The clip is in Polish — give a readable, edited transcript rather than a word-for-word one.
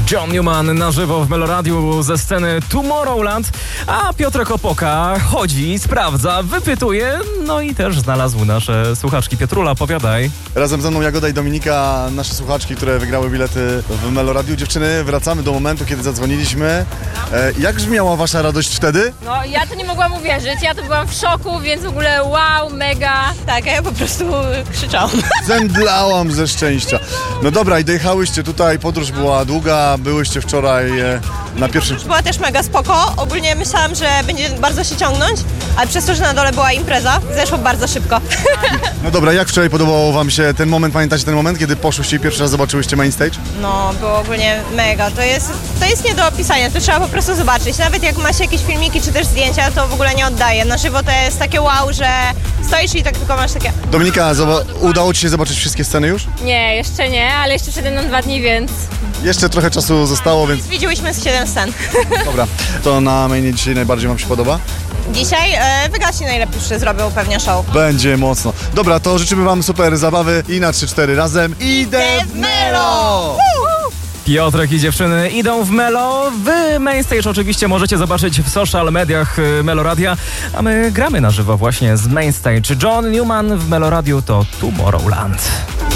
John Newman na żywo w Meloradiu ze sceny Tomorrowland, a Piotrek Opoka chodzi, sprawdza, wypytuje, no i też znalazł nasze słuchaczki. Piotrula, opowiadaj. Razem ze mną Jagoda i Dominika, nasze słuchaczki, które wygrały bilety w Meloradiu. Dziewczyny, wracamy do momentu, kiedy zadzwoniliśmy. Jak brzmiała wasza radość wtedy? No, ja to nie mogłam uwierzyć, ja to byłam w szoku, więc w ogóle wow, mega. Tak, a ja po prostu krzyczałam. Zemdlałam ze szczęścia. No dobra, i dojechałyście tutaj, podróż była długa, byłyście wczoraj na pierwszym... Była też mega spoko. Ogólnie myślałam, że będzie bardzo się ciągnąć, ale przez to, że na dole była impreza, zeszło bardzo szybko. No dobra, jak wczoraj podobał wam się ten moment, pamiętacie ten moment, kiedy poszłyście i pierwszy raz zobaczyłyście main stage? No, było ogólnie mega. To jest nie do opisania, to trzeba po prostu zobaczyć. Nawet jak ma się jakieś filmiki czy też zdjęcia, to w ogóle nie oddaje. Na żywo to jest takie wow, że stoisz i tak tylko masz takie... Dominika, udało ci się zobaczyć wszystkie sceny już? Nie, jeszcze nie, ale jeszcze przede mną 2 dni, więc... Jeszcze trochę czasu zostało, więc Widziałyśmy z 7 scen. dobra. To na mainie dzisiaj najbardziej wam się podoba? Dzisiaj wygaci najlepszy zrobił pewnie show. Będzie mocno. Dobra, to życzymy wam super zabawy i na 3-4 razem idę w Melo! Piotrek i dziewczyny idą w Melo. Wy Mainstage oczywiście możecie zobaczyć w social mediach Meloradia, a my gramy na żywo właśnie z Mainstage. John Newman w Meloradiu to Tomorrowland.